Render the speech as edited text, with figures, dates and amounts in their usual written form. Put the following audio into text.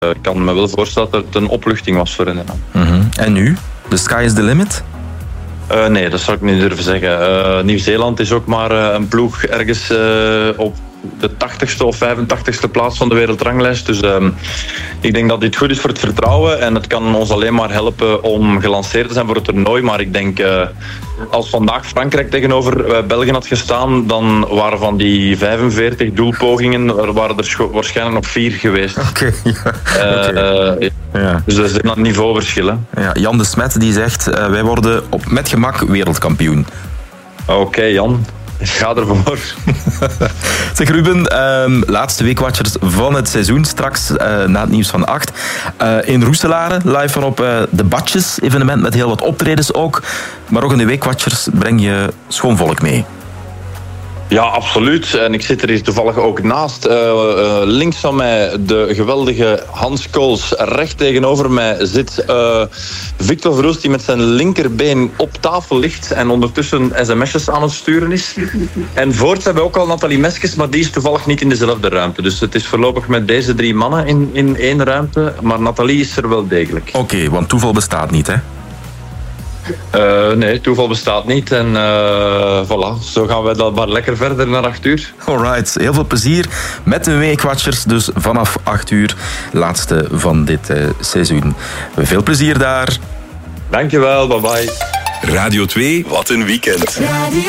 ik kan me wel voorstellen dat het een opluchting was voor hen. En nu? The sky is the limit? Nee, dat zou ik niet durven zeggen. Nieuw-Zeeland is ook maar een ploeg ergens op de 80ste of 85ste plaats van de wereldranglijst. Dus ik denk dat dit goed is voor het vertrouwen. En het kan ons alleen maar helpen om gelanceerd te zijn voor het toernooi. Maar ik denk, als vandaag Frankrijk tegenover België had gestaan, dan waren van die 45 doelpogingen, er waren er waarschijnlijk nog 4 geweest. Oké. Dus dat is een niveauverschil. Hè? Ja, Jan de Smet die zegt, wij worden met gemak wereldkampioen. Oké, Jan. Ga ervoor. Zeg Ruben, laatste Weekwatchers van het seizoen. Straks na het nieuws van 8. In Roeselare, live van op de Batjes evenement met heel wat optredens ook. Maar ook in de Weekwatchers breng je schoon volk mee. Ja, absoluut. En ik zit er hier toevallig ook naast. Links van mij de geweldige Hans Kools. Recht tegenover mij zit Victor Verhulst, die met zijn linkerbeen op tafel ligt en ondertussen sms'jes aan het sturen is. En voorts hebben we ook al Nathalie Meskes, maar die is toevallig niet in dezelfde ruimte. Dus het is voorlopig met deze 3 mannen in 1 ruimte. Maar Nathalie is er wel degelijk. Oké, want toeval bestaat niet, hè? Nee, toeval bestaat niet. En voilà, zo gaan wij dan maar lekker verder naar 8 uur. Alright, heel veel plezier met de Weekwatchers. Dus vanaf 8 uur, laatste van dit seizoen. Veel plezier daar. Dankjewel, bye bye. Radio 2, wat een weekend.